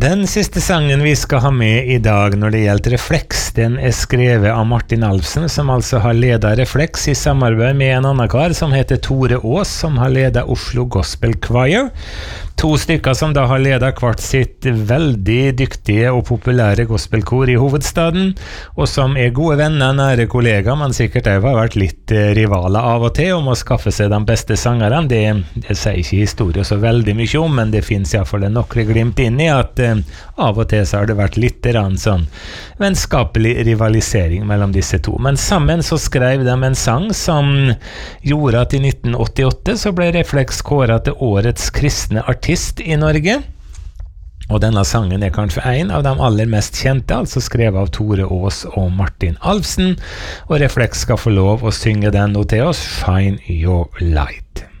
Den siste sangen vi skal ha med I dag når det gjelder Reflex, den skrevet av Martin Alfsen, som altså har ledet Reflex I samarbeid med en annen kar som heter Tore Aas, som har ledet Oslo Gospel Choir. 2 stykker som da har ledet hvert sitt veldig dyktige og populære gospelkor I hovedstaden, og som gode venner, nære kollegaer, men sikkert har vært litt rivaler av og til om å skaffe seg de beste sangerne. Det sier ikke historie så veldig mye om, men det finnes I hvert fall nokre glimt inn I at av og til så har det vært litt sånn vennskapelig rivalisering mellom disse to. Men sammen så skrev de en sang som gjorde at I 1988 så ble Reflex kåret til årets kristne artist I Norge. Og denne sangen kanskje en av de aller mest kjente, altså skrevet av Tore Aas og Martin Alfsen. Og Reflex skal få lov å synge den nå til oss, Shine Your Light.